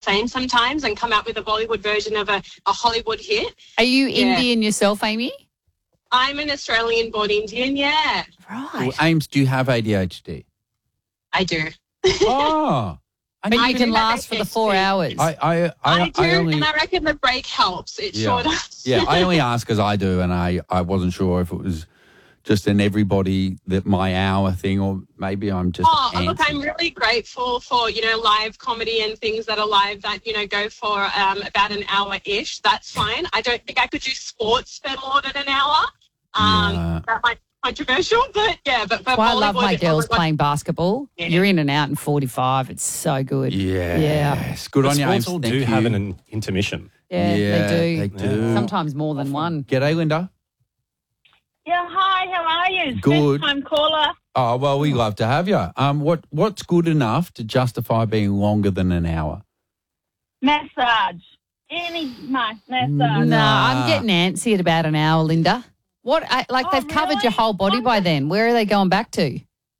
same sometimes and come out with a Bollywood version of a Hollywood hit. Are you Indian yourself, Amy? I'm an Australian-born Indian, yeah. Right. Well, Ames, do you have ADHD? I do. Oh. But you can do last have for the 4 hours. I do, and I reckon the break helps. It sure does. Yeah, I only ask because I do, and I wasn't sure if it was just an everybody that my hour thing, or maybe I'm just antsy. Look, I'm really grateful for, live comedy and things that are live that, go for about an hour-ish. That's fine. I don't think I could do sports for more than an hour. That might be controversial, but yeah. But well, I love my girls playing basketball. Yeah. You're in and out in 45. It's so good. Yeah. It's good on you, Ames. Sports all do have an intermission. Yeah, they do. Sometimes more than one. G'day, Linda. Yeah, hi, how are you? Good. First-time caller. Oh, well, we love to have you. What's good enough to justify being longer than an hour? Massage. Any massage. No, I'm getting antsy at about an hour, Linda. They've covered your whole body by then. Where are they going back to?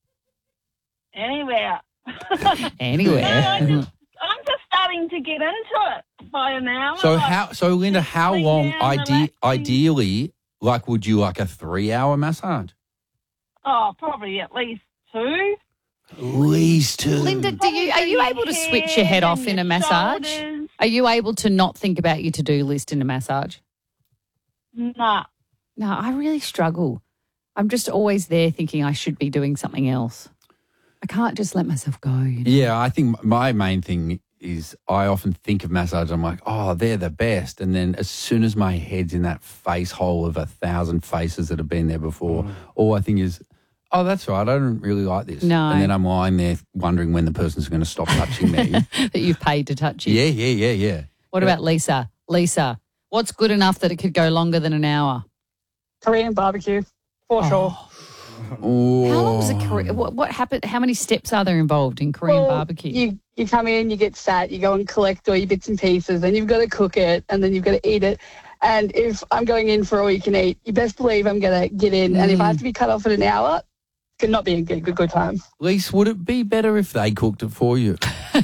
Anywhere. Anywhere. No, I'm just starting to get into it by an hour. So Linda, how long ideally, would you like a 3-hour massage? Oh, probably at least 2. At least 2. Linda, are you able to switch your head off in a massage? Shoulders. Are you able to not think about your to-do list in a massage? No. No, I really struggle. I'm just always there thinking I should be doing something else. I can't just let myself go. Yeah, I think my main thing is I often think of massage. I'm like, oh, they're the best. And then as soon as my head's in that face hole of 1,000 faces that have been there before, all I think is, oh, that's right, I don't really like this. No. And then I'm lying there wondering when the person's going to stop touching me. That you've paid to touch you. Yeah. What about Lisa? Lisa, what's good enough that it could go longer than an hour? Korean barbecue, for sure. Oh. How long does a Korean? What happened? How many steps are there involved in Korean barbecue? You come in, you get sat, you go and collect all your bits and pieces, then you've got to cook it, and then you've got to eat it. And if I'm going in for all you can eat, you best believe I'm going to get in. And if I have to be cut off at an hour, it could not be a good time. Lise, would it be better if they cooked it for you?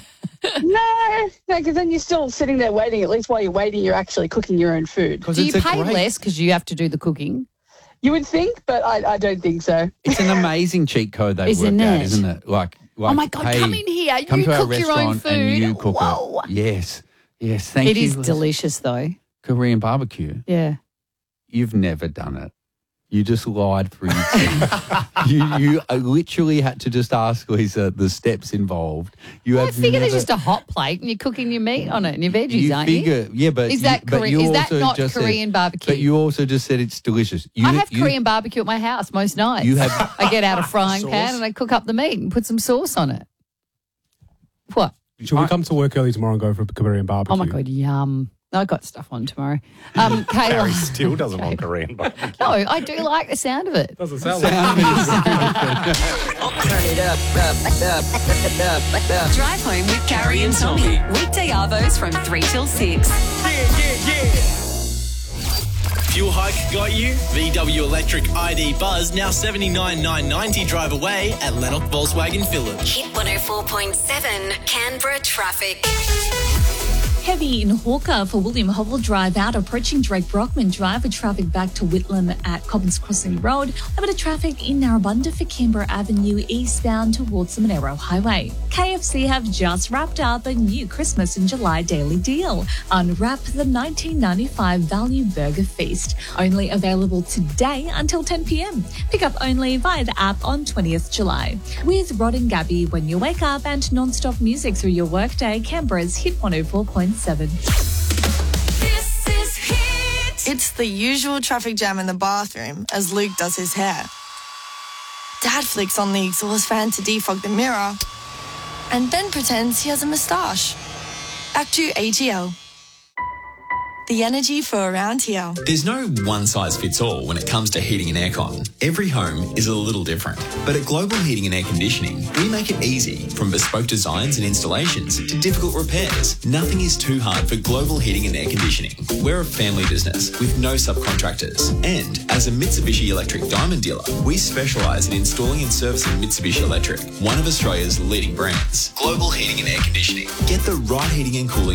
No, because then you're still sitting there waiting. At least while you're waiting, you're actually cooking your own food. Do you pay less because you have to do the cooking? You would think, but I don't think so. It's an amazing cheat code they've worked out, isn't it? Like, oh, my God, come in here. Come you to cook our your own restaurant food. and you cook Whoa. it. Yes, thank you. It is delicious, though. Korean barbecue. Yeah. You've never done it. You just lied through your teeth. you literally had to just ask Lisa the steps involved. I figure there's just a hot plate and you're cooking your meat on it and your veggies, aren't you? Yeah, but is that not Korean barbecue? But you also just said it's delicious. I have Korean barbecue at my house most nights. I get out a frying pan and I cook up the meat and put some sauce on it. What? Should we come to work early tomorrow and go for Korean barbecue? Oh my God, yum. I got stuff on tomorrow. Kayla. Harry still doesn't want Korean barbecue. No, I do like the sound of it. Doesn't sound like Turn it up. Drive home with Carrie and Tommy. Weekday arvos from 3 till 6. Yeah. Fuel hike got you? VW Electric ID Buzz now $79,990 drive away at Lennox Volkswagen Village. Hit 104.7 Canberra traffic. Heavy in Hawker for William Hovell Drive out, approaching Drake Brockman Drive with traffic back to Whitlam at Cobbins Crossing Road. A bit of traffic in Narrabundah for Canberra Avenue eastbound towards the Monero Highway. KFC have just wrapped up a new Christmas in July daily deal. Unwrap the 1995 Value Burger Feast. Only available today until 10 p.m. Pick up only via the app on 20th July. With Rod and Gabby when you wake up and non-stop music through your workday, Canberra's Hit 104.7. This is Hit. It's the usual traffic jam in the bathroom as Luke does his hair. Dad flicks on the exhaust fan to defog the mirror, and Ben pretends he has a moustache. Back to ATL. The energy for around here. There's no one-size-fits-all when it comes to heating and aircon. Every home is a little different. But at Global Heating and Air Conditioning, we make it easy. From bespoke designs and installations to difficult repairs, nothing is too hard for Global Heating and Air Conditioning. We're a family business with no subcontractors. And as a Mitsubishi Electric Diamond dealer, we specialise in installing and servicing Mitsubishi Electric, one of Australia's leading brands. Global Heating and Air Conditioning. Get the right heating and cooling